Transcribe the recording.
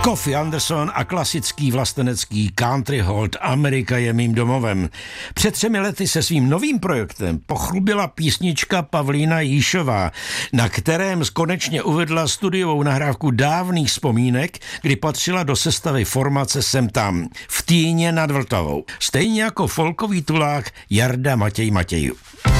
Kofi Anderson a klasický vlastenecký country hold Amerika je mým domovem. Před 3 lety se svým novým projektem pochlubila písnička Pavlína Jíšová, na kterém konečně uvedla studiovou nahrávku dávných vzpomínek, kdy patřila do sestavy formace Sem tam, v Týně nad Vltavou. Stejně jako folkový tulák Jarda Matěj Matějů.